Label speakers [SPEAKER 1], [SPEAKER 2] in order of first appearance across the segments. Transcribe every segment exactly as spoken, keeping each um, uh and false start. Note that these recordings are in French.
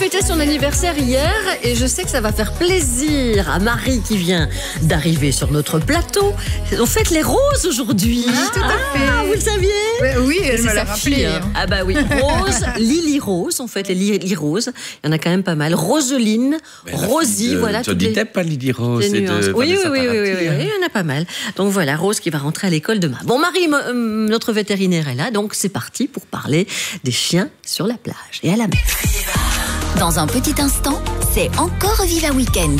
[SPEAKER 1] fêtait son anniversaire hier et je sais que ça va faire plaisir à Marie qui vient d'arriver sur notre plateau. On fête les roses aujourd'hui.
[SPEAKER 2] Ah, tout à fait.
[SPEAKER 1] Ah, vous le saviez?
[SPEAKER 2] Ouais, oui, elle
[SPEAKER 1] C'est
[SPEAKER 2] me l'a
[SPEAKER 1] sa
[SPEAKER 2] rappelé.
[SPEAKER 1] fille, hein. Ah bah oui, Rose, Lily Rose, on fête les Lily Rose. Il y en a quand même pas mal. Roseline, Rosie, voilà.
[SPEAKER 3] Johnny
[SPEAKER 1] toutes les...
[SPEAKER 3] Depp, pas Lily Rose.
[SPEAKER 1] Des
[SPEAKER 3] Et
[SPEAKER 1] nuances.
[SPEAKER 3] de
[SPEAKER 1] Oui, oui,
[SPEAKER 3] Vanessa
[SPEAKER 1] oui, oui, oui,
[SPEAKER 3] Paradis,
[SPEAKER 1] oui,
[SPEAKER 3] hein.
[SPEAKER 1] oui, il y en a pas mal. Donc voilà, Rose qui va rentrer à l'école demain. Bon, Marie, m- m- notre vétérinaire est là, donc c'est parti pour parler des chiens sur la plage et à la mer.
[SPEAKER 4] Dans un petit instant, c'est encore Viva Weekend.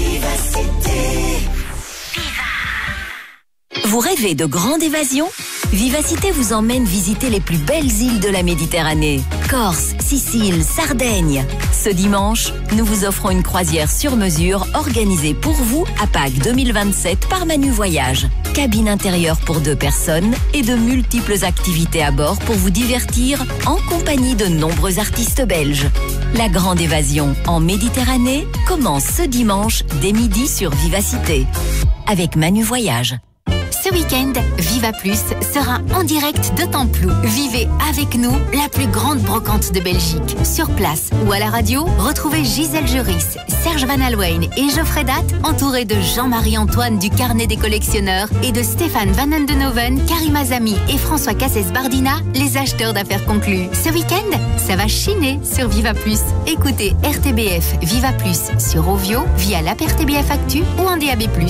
[SPEAKER 4] Vous rêvez de grande évasion? Vivacité vous emmène visiter les plus belles îles de la Méditerranée. Corse, Sicile, Sardaigne. Ce dimanche, nous vous offrons une croisière sur mesure organisée pour vous à Pâques deux mille vingt-sept par Manu Voyage. Cabine intérieure pour deux personnes et de multiples activités à bord pour vous divertir en compagnie de nombreux artistes belges. La grande évasion en Méditerranée commence ce dimanche dès midi sur Vivacité. Avec Manu Voyage. Ce week-end, Viva Plus sera en direct de Templou. Vivez avec nous la plus grande brocante de Belgique. Sur place ou à la radio, retrouvez Gisèle Juris, Serge Van Alwijn et Geoffrey Datt, entourés de Jean-Marie Antoine du Carnet des collectionneurs et de Stéphane Van Endenhoven, Karim Azami et François Casses-Bardina, les acheteurs d'affaires conclus. Ce week-end, ça va chiner sur Viva Plus. Écoutez R T B F Viva Plus sur Ovio via l'app R T B F Actu ou en D A B plus.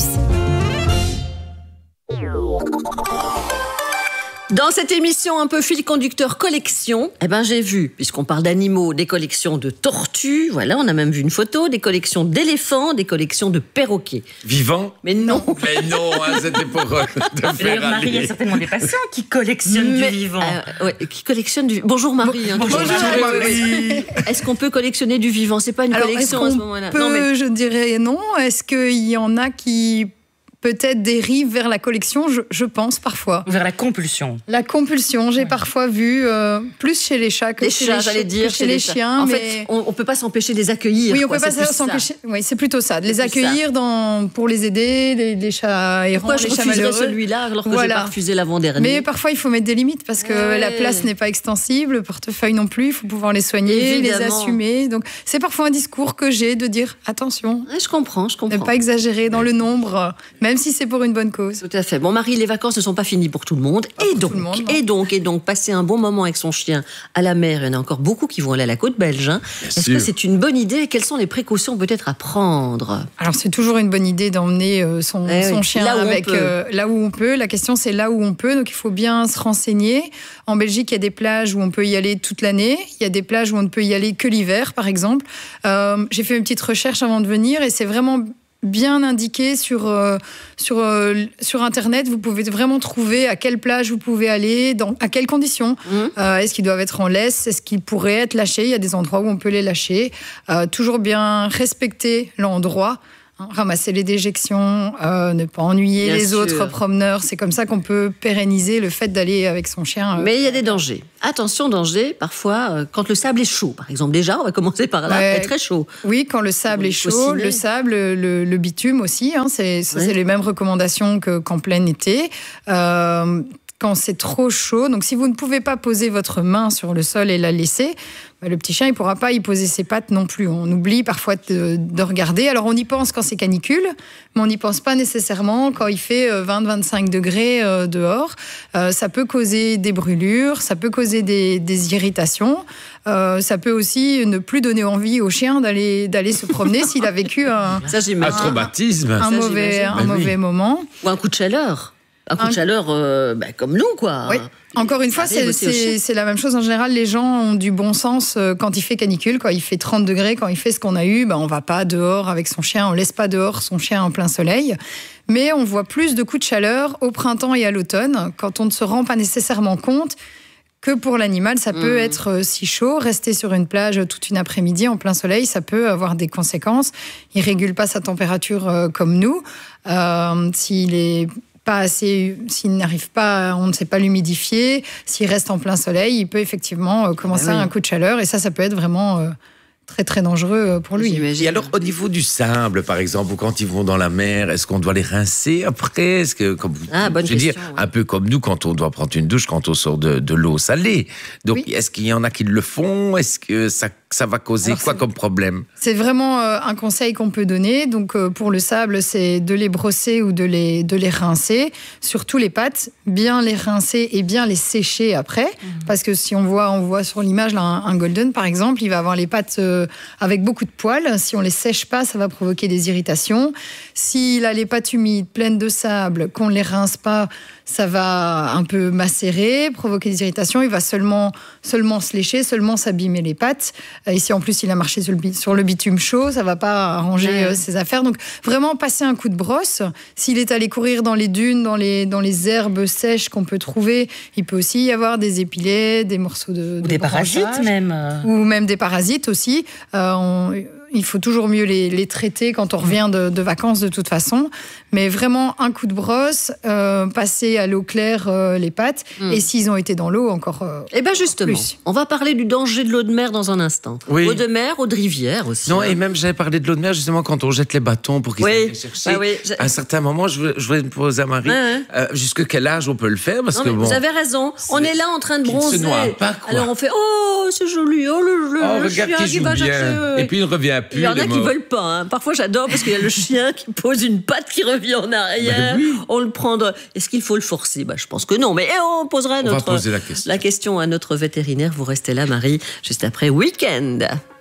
[SPEAKER 1] Dans cette émission un peu fil conducteur collection, eh ben j'ai vu, puisqu'on parle d'animaux, des collections de tortues, voilà, on a même vu une photo, des collections d'éléphants, des collections de perroquets.
[SPEAKER 3] Vivant?
[SPEAKER 1] Mais non.
[SPEAKER 3] Mais non, hein, c'était pour euh, te faire
[SPEAKER 5] D'ailleurs, Marie, il y a
[SPEAKER 3] aller.
[SPEAKER 5] certainement des patients qui collectionnent
[SPEAKER 1] Mais,
[SPEAKER 5] du vivant.
[SPEAKER 1] euh, ouais, qui collectionne du... Bonjour Marie. hein,
[SPEAKER 5] Bonjour,
[SPEAKER 1] toujours.
[SPEAKER 5] Marie.
[SPEAKER 1] Est-ce qu'on peut collectionner du vivant? C'est pas une
[SPEAKER 2] Alors, est-ce
[SPEAKER 1] collection à ce
[SPEAKER 2] qu'on
[SPEAKER 1] moment-là.
[SPEAKER 2] peut,
[SPEAKER 1] Non, mais...
[SPEAKER 2] je dirais non. Est-ce qu'il y en a qui peut-être dérivent vers la collection? je, je pense parfois.
[SPEAKER 5] Vers la compulsion.
[SPEAKER 2] La compulsion, j'ai parfois vu euh, plus chez les chats que
[SPEAKER 1] Les
[SPEAKER 2] chez
[SPEAKER 1] chats,
[SPEAKER 2] les,
[SPEAKER 1] j'allais
[SPEAKER 2] chi-
[SPEAKER 1] dire,
[SPEAKER 2] que chez les
[SPEAKER 1] chats.
[SPEAKER 2] chiens.
[SPEAKER 1] En
[SPEAKER 2] mais...
[SPEAKER 1] fait, on, on peut pas s'empêcher de les accueillir.
[SPEAKER 2] Oui, on
[SPEAKER 1] quoi,
[SPEAKER 2] peut pas
[SPEAKER 1] c'est plus ça.
[SPEAKER 2] s'empêcher. Oui, c'est plutôt ça, de les
[SPEAKER 1] C'est plus
[SPEAKER 2] accueillir dans, pour les aider, les, les chats errants,
[SPEAKER 1] Pourquoi je
[SPEAKER 2] les chats
[SPEAKER 1] refuserais
[SPEAKER 2] malheureux.
[SPEAKER 1] celui-là alors que
[SPEAKER 2] Voilà.
[SPEAKER 1] j'ai pas refusé l'avant-dernier?
[SPEAKER 2] Mais parfois, il faut mettre des limites parce que
[SPEAKER 1] Ouais.
[SPEAKER 2] la place n'est pas extensible, le portefeuille non plus, il faut pouvoir les soigner,
[SPEAKER 1] Évidemment.
[SPEAKER 2] les assumer. Donc, c'est parfois un discours que j'ai de dire attention,
[SPEAKER 1] Ouais, je comprends, je
[SPEAKER 2] ne
[SPEAKER 1] comprends.
[SPEAKER 2] pas exagérer dans le nombre, même si c'est pour une bonne cause.
[SPEAKER 1] Tout à fait. Bon, Marie, les vacances ne sont pas finies pour tout le monde. Et
[SPEAKER 2] pour
[SPEAKER 1] donc,
[SPEAKER 2] tout le monde, non.
[SPEAKER 1] et donc, et donc, passer un bon moment avec son chien à la mer. Il y en a encore beaucoup qui vont aller à la côte belge. hein. Est-ce
[SPEAKER 3] sûr.
[SPEAKER 1] que c'est une bonne idée? Quelles sont les précautions peut-être à prendre?
[SPEAKER 2] Alors, c'est toujours une bonne idée d'emmener euh, son,
[SPEAKER 1] Eh
[SPEAKER 2] son
[SPEAKER 1] oui,
[SPEAKER 2] chien
[SPEAKER 1] là où on
[SPEAKER 2] avec
[SPEAKER 1] peut.
[SPEAKER 2] euh, là où on peut. La question, c'est là où on peut. Donc, il faut bien se renseigner. En Belgique, il y a des plages où on peut y aller toute l'année. Il y a des plages où on ne peut y aller que l'hiver, par exemple. Euh, j'ai fait une petite recherche avant de venir et c'est vraiment bien indiqué sur, euh, sur, euh, sur Internet. Vous pouvez vraiment trouver à quelle plage vous pouvez aller, dans, à quelles conditions.
[SPEAKER 1] Mmh.
[SPEAKER 2] Euh, est-ce qu'ils doivent être en laisse? Est-ce qu'ils pourraient être lâchés? Il y a des endroits où on peut les lâcher. Euh, toujours bien respecter l'endroit. Hein, ramasser les déjections, euh, ne pas ennuyer
[SPEAKER 1] Bien
[SPEAKER 2] les
[SPEAKER 1] sûr.
[SPEAKER 2] autres promeneurs. C'est comme ça qu'on peut pérenniser le fait d'aller avec son chien. euh,
[SPEAKER 1] Mais il y a des dangers. Attention, danger, parfois, euh, quand le sable est chaud, par exemple. Déjà, on va commencer par là,
[SPEAKER 2] Ouais.
[SPEAKER 1] est très chaud.
[SPEAKER 2] Oui, quand le sable
[SPEAKER 1] Il
[SPEAKER 2] est
[SPEAKER 1] faut
[SPEAKER 2] chaud,
[SPEAKER 1] cimer.
[SPEAKER 2] le sable, le, le bitume aussi, hein, c'est ça,
[SPEAKER 1] Ouais.
[SPEAKER 2] c'est les mêmes recommandations que, qu'en plein été. Euh, quand c'est trop chaud, donc si vous ne pouvez pas poser votre main sur le sol et la laisser, bah, le petit chien, il ne pourra pas y poser ses pattes non plus. On oublie parfois de, de regarder. Alors, on y pense quand c'est canicule, mais on n'y pense pas nécessairement quand il fait vingt à vingt-cinq degrés euh, dehors. Euh, ça peut causer des brûlures, ça peut causer des, des irritations. Euh, ça peut aussi ne plus donner envie au chien d'aller, d'aller se promener s'il a vécu un,
[SPEAKER 1] Ça,
[SPEAKER 3] Un
[SPEAKER 1] j'imagine.
[SPEAKER 3] traumatisme.
[SPEAKER 2] un
[SPEAKER 1] Ça,
[SPEAKER 2] mauvais,
[SPEAKER 1] j'imagine.
[SPEAKER 2] un
[SPEAKER 3] Ben oui.
[SPEAKER 2] mauvais moment.
[SPEAKER 1] Ou un coup de chaleur. Un coup
[SPEAKER 2] Un-
[SPEAKER 1] de chaleur, euh, bah, comme nous, quoi.
[SPEAKER 2] Oui. Encore une fois,
[SPEAKER 1] Ça arrive
[SPEAKER 2] c'est,
[SPEAKER 1] aussi aux chiens.
[SPEAKER 2] c'est, c'est la même chose. En général, les gens ont du bon sens euh, quand il fait canicule, quand il fait trente degrés, quand il fait ce qu'on a eu. Ben, on va pas dehors avec son chien, on laisse pas dehors son chien en plein soleil. Mais on voit plus de coups de chaleur au printemps et à l'automne, quand on ne se rend pas nécessairement compte que pour l'animal, ça peut
[SPEAKER 1] Mmh.
[SPEAKER 2] être euh, si chaud. Rester sur une plage toute une après-midi en plein soleil, ça peut avoir des conséquences. Il régule pas sa température euh, comme nous. Euh, s'il est pas assez, s'il n'arrive pas, on ne sait pas l'humidifier, s'il reste en plein soleil, il peut effectivement euh, commencer
[SPEAKER 1] Ah oui.
[SPEAKER 2] un coup de chaleur et ça, ça peut être vraiment euh, très très dangereux pour lui.
[SPEAKER 1] J'imagine.
[SPEAKER 3] Et alors, au niveau du sable, par exemple, ou quand ils vont dans la mer, est-ce qu'on doit les rincer après? Est-ce que, comme vous,
[SPEAKER 1] Ah, bonne
[SPEAKER 3] je veux dire,
[SPEAKER 1] question, ouais.
[SPEAKER 3] un peu comme nous, quand on doit prendre une douche, quand on sort de, de l'eau salée. Donc,
[SPEAKER 2] Oui.
[SPEAKER 3] est-ce qu'il y en a qui le font? Est-ce que ça ça va causer
[SPEAKER 2] Alors,
[SPEAKER 3] quoi
[SPEAKER 2] c'est-
[SPEAKER 3] comme problème?
[SPEAKER 2] C'est vraiment euh, un conseil qu'on peut donner. Donc, euh, pour le sable, c'est de les brosser ou de les, de les rincer. Surtout les pattes, bien les rincer et bien les sécher après. Mmh. Parce que si on voit, on voit sur l'image là, un, un golden, par exemple, il va avoir les pattes euh, avec beaucoup de poils. Si on les sèche pas, ça va provoquer des irritations. S'il a les pattes humides, pleines de sable, qu'on ne les rince pas, ça va un peu macérer, provoquer des irritations. Il va seulement, seulement se lécher, seulement s'abîmer les pattes. Et si en plus il a marché sur le, sur le bitume chaud, ça va pas arranger
[SPEAKER 1] Ouais.
[SPEAKER 2] euh, ses affaires. Donc vraiment passer un coup de brosse. S'il est allé courir dans les dunes, dans les, dans les herbes sèches qu'on peut trouver, il peut aussi y avoir des épilets, des morceaux de,
[SPEAKER 5] Ou
[SPEAKER 2] de
[SPEAKER 5] des parasites
[SPEAKER 2] branchage.
[SPEAKER 5] même. euh.
[SPEAKER 2] Ou même des parasites aussi. Euh, on- il faut toujours mieux les, les traiter quand on revient de, de vacances de toute façon. Mais vraiment un coup de brosse, euh, passer à l'eau claire euh, les pattes.
[SPEAKER 1] Mm.
[SPEAKER 2] Et s'ils ont été dans l'eau, encore euh,
[SPEAKER 1] Eh bien justement,
[SPEAKER 2] plus.
[SPEAKER 1] on va parler du danger de l'eau de mer dans un instant.
[SPEAKER 3] Oui.
[SPEAKER 1] Eau de mer, eau de rivière aussi.
[SPEAKER 3] Non,
[SPEAKER 1] hein.
[SPEAKER 3] et même j'avais parlé de l'eau de mer, justement, quand on jette les bâtons pour qu'ils
[SPEAKER 1] Oui,
[SPEAKER 3] aillent les chercher.
[SPEAKER 1] bah oui, j'ai-
[SPEAKER 3] À un certain moment, je voulais, je voulais me poser à Marie,
[SPEAKER 1] Ouais, ouais.
[SPEAKER 3] euh, jusqu'à quel âge on peut le faire? Parce
[SPEAKER 1] Non,
[SPEAKER 3] que
[SPEAKER 1] mais
[SPEAKER 3] bon.
[SPEAKER 1] vous avez raison. On est là en train de
[SPEAKER 3] qu'il ne se
[SPEAKER 1] bronzer.
[SPEAKER 3] noie pas, quoi.
[SPEAKER 1] Alors on fait oh c'est joli, oh le, le,
[SPEAKER 3] Oh,
[SPEAKER 1] le
[SPEAKER 3] regarde
[SPEAKER 1] chien
[SPEAKER 3] qui
[SPEAKER 1] qui
[SPEAKER 3] joue
[SPEAKER 1] va
[SPEAKER 3] bien.
[SPEAKER 1] chercher.
[SPEAKER 3] Et puis il ne revient plus.
[SPEAKER 1] Il y en
[SPEAKER 3] il est
[SPEAKER 1] a qui
[SPEAKER 3] mort.
[SPEAKER 1] veulent pas. Hein. Parfois j'adore parce qu'il y a le chien qui pose une patte qui revient en arrière.
[SPEAKER 3] Ben oui.
[SPEAKER 1] On le prend. de- Est-ce qu'il faut le forcer? Bah je pense que non. Mais eh, on posera
[SPEAKER 3] On va
[SPEAKER 1] notre
[SPEAKER 3] poser la question.
[SPEAKER 1] la question à notre vétérinaire. Vous restez là, Marie, juste après Week-end.